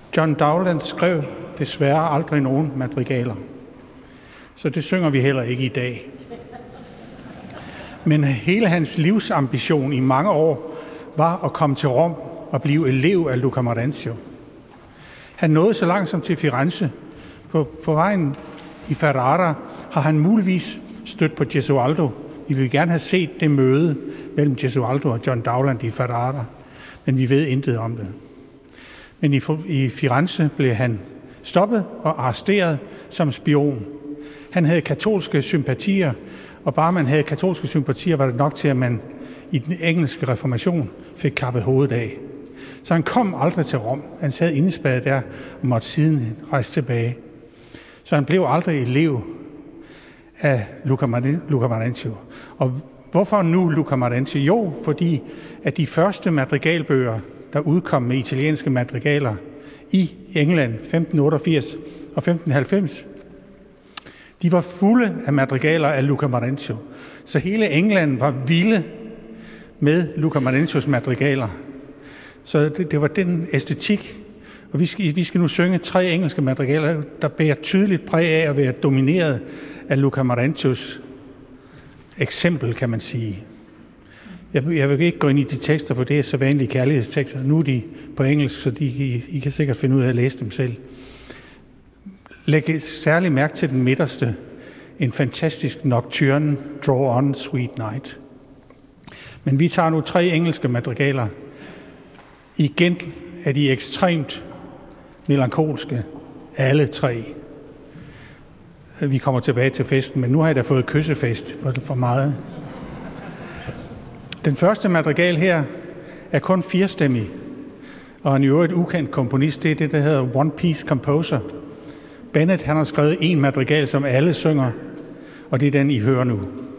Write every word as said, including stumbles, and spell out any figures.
John Dowland skrev desværre aldrig nogen madrigaler, så det synger vi heller ikke i dag. Men hele hans livsambition i mange år var at komme til Rom og blive elev af Luca Marantio. Han nåede så langt som til Firenze. På, på vejen i Ferrara har han muligvis stødt på Gesualdo. Vi vil gerne have set det møde mellem Gesualdo og John Dowland i Ferrara, men vi ved intet om det. Men i, i Firenze blev han stoppet og arresteret som spion. Han havde katolske sympatier, og bare man havde katolske sympatier, var det nok til, at man i den engelske reformation fik kappet hovedet af. Så han kom aldrig til Rom. Han sad indespærret der og måtte siden rejse tilbage. Så han blev aldrig elev af Luca Marantio. Og hvorfor nu Luca Marantio? Jo, fordi at de første madrigalbøger, der udkom med italienske madrigaler i England femten otteogfirs og femten halvfems, de var fulde af madrigaler af Luca Marantio. Så hele England var vilde med Luca Marantios madrigaler. Så det, det var den æstetik. Og vi skal, vi skal nu synge tre engelske madrigaler, der bærer tydeligt præg af at være domineret af Luca Marantios eksempel, kan man sige. Jeg, jeg vil ikke gå ind i de tekster, for det er så vanlige kærlighedstekster. Nu er de på engelsk, så de, I, I kan sikkert finde ud af at læse dem selv. Læg særlig mærke til den midterste. En fantastisk nocturne, Draw on, Sweet Night. Men vi tager nu tre engelske madrigaler. Igen er de ekstremt melankolske, alle tre. Vi kommer tilbage til festen, men nu har jeg da fået kyssefest for, for meget. Den første madrigal her er kun firestemmig, og en i øvrigt ukendt komponist, det er det, der hedder One Piece Composer. Bennett, han har skrevet en madrigal, som alle synger, og det er den, I hører nu.